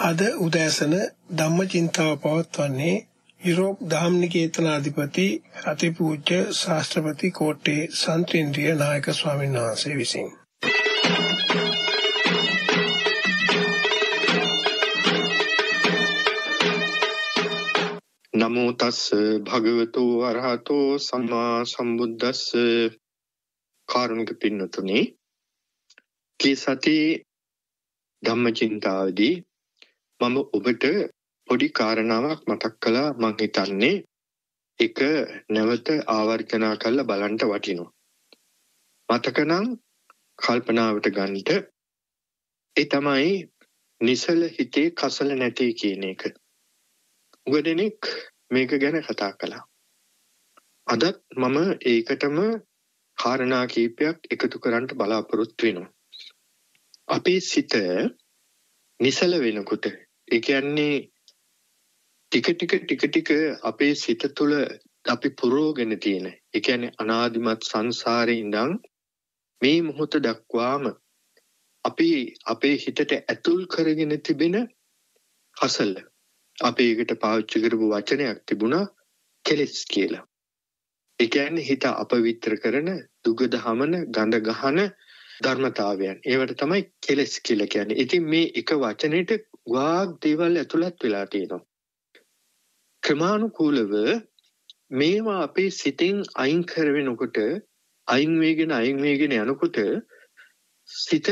අද උදෑසන ධම්මචින්තාව පවත්වන්නේ යුරෝප් ධම්මනිකේතනාධිපති අතිපූජ්‍ය ශාස්ත්‍රපති කෝට්ටේ සන්තේන්ද්‍රිය නායක ස්වාමීන් වහන්සේ විසින්. නමෝ තස් භගවතු අරහතෝ සම්මා සම්බුද්දස්ස. කාරුණික පින්නතුනි, කී සති ධම්මචින්තාවේදී මම ඔබට පොඩි කාරණාවක් මතක් කළා. මම හිතන්නේ ඒක නැවත ආවර්ජනා කරලා බලන්න වටිනවා. මතකනම් කල්පනාවට ගන්නට. ඒ තමයි නිසල හිතේ කසල නැති කියන එක. උගදෙනෙක් මේක ගැන කතා කළා. අදත් මම ඒකටම කාරණා කීපයක් එකතු කරන්න බලාපොරොත්තු වෙනවා. අපේ සිත නිසල වෙනකොට, ඒ කියන්නේ ටික අපේ සිත තුළ අපි පුරෝගෙන තියෙන, ඒ කියන්නේ අනාදිමත් සංසාරේ ඉඳන් මේ මොහොත දක්වාම අපි අපේ හිතට ඇතුල් කරගෙන තිබෙන කසල, අපි ඒකට පාවිච්චි කරපු වචනයක් තිබුණා කෙලෙස් කියලා. ඒ කියන්නේ හිත අපවිත්‍ර කරන, දුගද හමන, ගඳ ගහන ධර්මතාවයන්. ඒවට තමයි කෙලෙස් කියලා කියන්නේ. ඉතින් මේ එක වචනෙට වාග් දේවල් ඇතුළත් වෙලා තියෙනවා. ක්‍රමානුකූලව මේවා අපේ සිතෙන් අයින් කරවෙනකොට, අයින් වේගෙන යනකොට සිත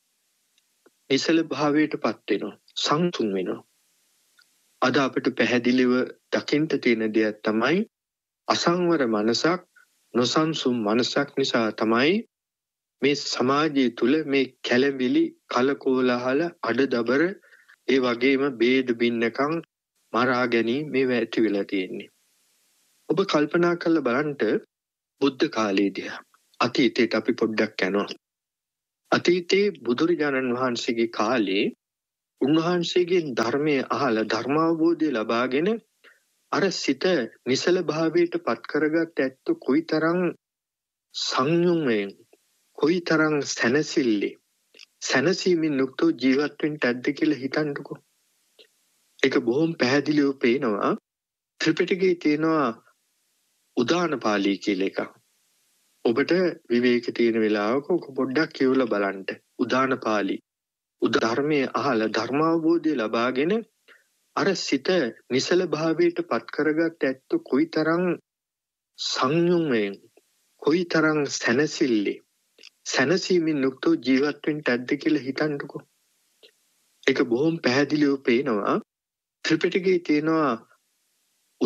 නිසල භාවයටපත් වෙනවා, සංසුන් වෙනවා. අද අපිට පැහැදිලිව දකින්න තියෙන දෙයක් තමයි අසංවර මනසක්, නොසන්සුන් මනසක් නිසා තමයි මේ සමාජය තුළ මේ කැළඹිලි, කලකෝලහල, අඩදබර, ඒ වගේම ભેද බින්නකම්, මරා ගැනීම මේවා ඇති වෙලා තියෙන්නේ. ඔබ කල්පනා කරලා බලන්න බුද්ධ කාලයේදී අතීතයට අපි පොඩ්ඩක් යනවා. අතීතයේ බුදුරජාණන් වහන්සේගේ කාලේ උන්වහන්සේගේ ධර්මයේ අහලා ධර්මාවබෝධය ලබාගෙන අර සිත නිසල භාවයට පත් කරගත් ඇත්ත කොයිතරම් සංයමයෙන්, කොයිතරම් සැනසීමෙන් යුක්තව ජීවත් වෙන්න ඇද්ද කියලා හිතන්නකෝ. ඒක බොහොම පැහැදිලිව පේනවා. ත්‍රිපිටකයේ තියෙනවා උදාන පාළි කියලා එකක්. ඔබට විවේක තියෙන වෙලාවක ඔක පොඩ්ඩක් කියවලා බලන්න. උදාන පාළි. ධර්මයේ අහලා ධර්මාවබෝධය ලබාගෙන අර සිත නිසල භාවයට පත් කරගත් ඇත්ත කොයිතරම් සංයමයෙන්, කොයිතරම් සැනසීමෙන් යුක්තව ජීවත් වෙන්න ඇද්ද කියලා හිතන්නකෝ. ඒක බොහොම පැහැදිලිව පේනවා. ත්‍රිපිටකයේ තියෙනවා